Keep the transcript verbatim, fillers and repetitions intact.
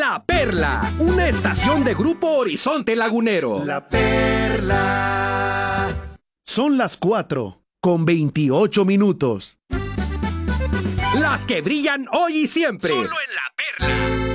La Perla, una estación de Grupo Horizonte Lagunero. La Perla. Son las cuatro con veintiocho minutos. Las que brillan hoy y siempre. Solo en La Perla.